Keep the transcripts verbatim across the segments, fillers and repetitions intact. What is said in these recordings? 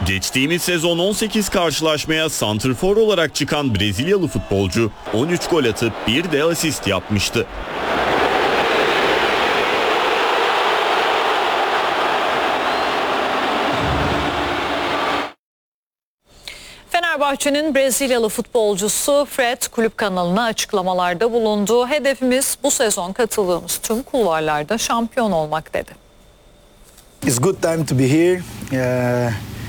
Geçtiğimiz sezon on sekiz karşılaşmaya santrfor olarak çıkan Brezilyalı futbolcu on üç gol atıp bir de asist yapmıştı. Fenerbahçe'nin Brezilyalı futbolcusu Fred kulüp kanalına açıklamalarda bulundu. Hedefimiz bu sezon katıldığımız tüm kulvarlarda şampiyon olmak dedi. It's good time to be here. Uh,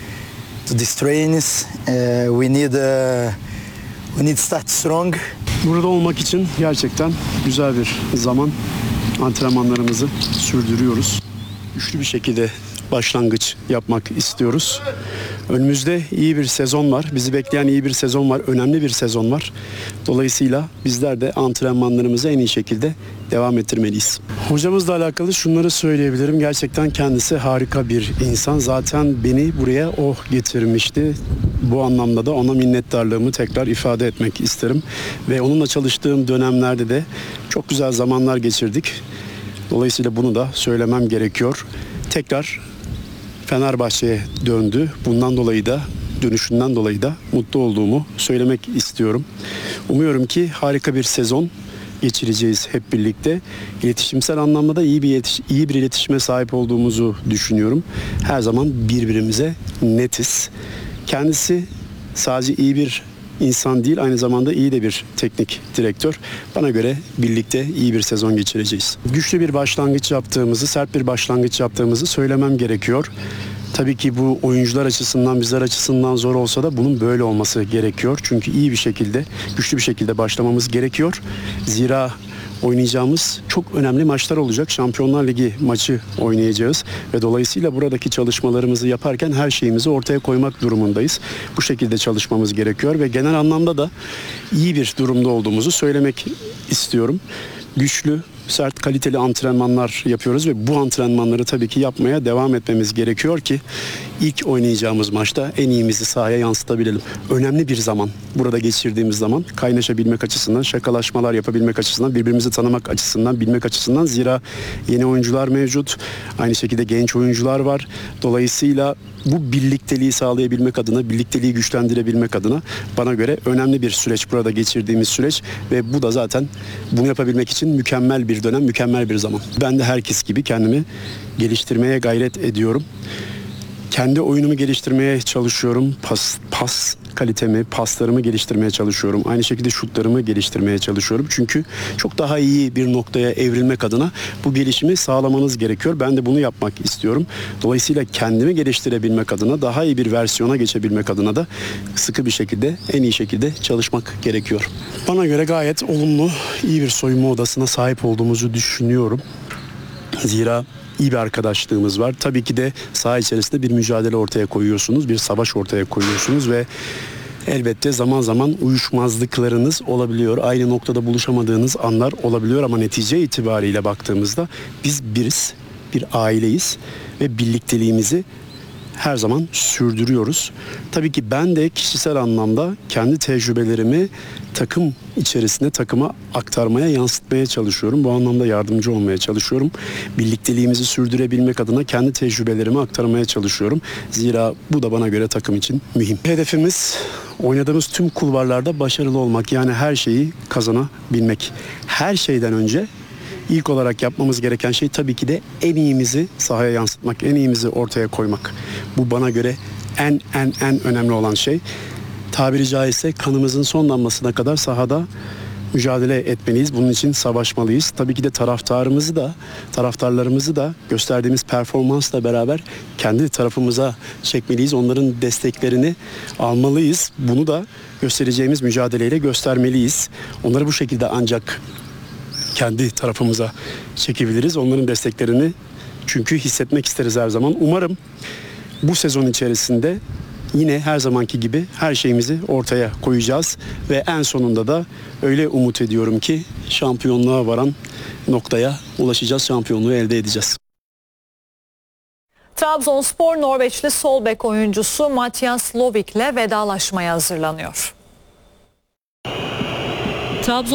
to these trainings, uh, we need uh, we need to start strong. Burada olmak için gerçekten güzel bir zaman. Antrenmanlarımızı sürdürüyoruz. Güçlü bir şekilde başlangıç yapmak istiyoruz. Önümüzde iyi bir sezon var. Bizi bekleyen iyi bir sezon var. Önemli bir sezon var. Dolayısıyla bizler de antrenmanlarımızı en iyi şekilde devam ettirmeliyiz. Hocamızla alakalı şunları söyleyebilirim. Gerçekten kendisi harika bir insan. Zaten beni buraya o getirmişti. Bu anlamda da ona minnettarlığımı tekrar ifade etmek isterim. Ve onunla çalıştığım dönemlerde de çok güzel zamanlar geçirdik. Dolayısıyla bunu da söylemem gerekiyor. Tekrar Fenerbahçe'ye döndü. Bundan dolayı da dönüşünden dolayı da mutlu olduğumu söylemek istiyorum. Umuyorum ki harika bir sezon geçireceğiz hep birlikte. İletişimsel anlamda da iyi bir yetiş- iyi bir iletişime sahip olduğumuzu düşünüyorum. Her zaman birbirimize netiz. Kendisi sadece iyi bir insan değil, aynı zamanda iyi de bir teknik direktör. Bana göre birlikte iyi bir sezon geçireceğiz. Güçlü bir başlangıç yaptığımızı, sert bir başlangıç yaptığımızı söylemem gerekiyor. Tabii ki bu oyuncular açısından, bizler açısından zor olsa da bunun böyle olması gerekiyor. Çünkü iyi bir şekilde, güçlü bir şekilde başlamamız gerekiyor. Zira oynayacağımız çok önemli maçlar olacak. Şampiyonlar Ligi maçı oynayacağız ve dolayısıyla buradaki çalışmalarımızı yaparken her şeyimizi ortaya koymak durumundayız. Bu şekilde çalışmamız gerekiyor ve genel anlamda da iyi bir durumda olduğumuzu söylemek istiyorum. Güçlü, sert, kaliteli antrenmanlar yapıyoruz ve bu antrenmanları tabii ki yapmaya devam etmemiz gerekiyor ki ilk oynayacağımız maçta en iyimizi sahaya yansıtabilelim. Önemli bir zaman burada geçirdiğimiz zaman, kaynaşabilmek açısından, şakalaşmalar yapabilmek açısından, birbirimizi tanımak açısından, bilmek açısından. Zira yeni oyuncular mevcut, aynı şekilde genç oyuncular var. Dolayısıyla bu birlikteliği sağlayabilmek adına, birlikteliği güçlendirebilmek adına bana göre önemli bir süreç burada geçirdiğimiz süreç ve bu da zaten bunu yapabilmek için mükemmel bir dönem, mükemmel bir zaman. Ben de herkes gibi kendimi geliştirmeye gayret ediyorum. Kendi oyunumu geliştirmeye çalışıyorum. Pas, pas kalitemi, paslarımı geliştirmeye çalışıyorum. Aynı şekilde şutlarımı geliştirmeye çalışıyorum. Çünkü çok daha iyi bir noktaya evrilmek adına bu gelişimi sağlamanız gerekiyor. Ben de bunu yapmak istiyorum. Dolayısıyla kendimi geliştirebilmek adına, daha iyi bir versiyona geçebilmek adına da sıkı bir şekilde, en iyi şekilde çalışmak gerekiyor. Bana göre gayet olumlu, iyi bir soyunma odasına sahip olduğumuzu düşünüyorum. Zira iyi bir arkadaşlığımız var. Tabii ki de saha içerisinde bir mücadele ortaya koyuyorsunuz, bir savaş ortaya koyuyorsunuz ve elbette zaman zaman uyuşmazlıklarınız olabiliyor. Aynı noktada buluşamadığınız anlar olabiliyor ama netice itibariyle baktığımızda biz biriz, bir aileyiz ve birlikteliğimizi her zaman sürdürüyoruz. Tabii ki ben de kişisel anlamda kendi tecrübelerimi takım içerisinde takıma aktarmaya, yansıtmaya çalışıyorum. Bu anlamda yardımcı olmaya çalışıyorum. Birlikteliğimizi sürdürebilmek adına kendi tecrübelerimi aktarmaya çalışıyorum. Zira bu da bana göre takım için mühim. Hedefimiz oynadığımız tüm kulvarlarda başarılı olmak. Yani her şeyi kazanabilmek. Her şeyden önce İlk olarak yapmamız gereken şey tabii ki de en iyimizi sahaya yansıtmak, en iyimizi ortaya koymak. Bu bana göre en en en önemli olan şey. Tabiri caizse kanımızın son damlasına kadar sahada mücadele etmeliyiz. Bunun için savaşmalıyız. Tabii ki de taraftarımızı da, taraftarlarımızı da gösterdiğimiz performansla beraber kendi tarafımıza çekmeliyiz. Onların desteklerini almalıyız. Bunu da göstereceğimiz mücadeleyle göstermeliyiz. Onları bu şekilde ancak kendi tarafımıza çekebiliriz. Onların desteklerini çünkü hissetmek isteriz her zaman. Umarım bu sezon içerisinde yine her zamanki gibi her şeyimizi ortaya koyacağız ve en sonunda da öyle umut ediyorum ki şampiyonluğa varan noktaya ulaşacağız, şampiyonluğu elde edeceğiz. Trabzonspor Norveçli sol bek oyuncusu Mathias Lovik'le vedalaşmaya hazırlanıyor. Trabzon